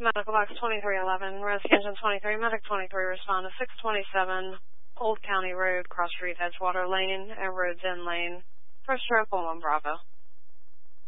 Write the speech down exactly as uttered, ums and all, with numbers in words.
Medical box twenty-three eleven, rescue engine twenty-three, medic twenty-three, respond to six twenty-seven, Old County Road, cross street, Edgewater Lane, and Roads End Lane. First trip on one Bravo.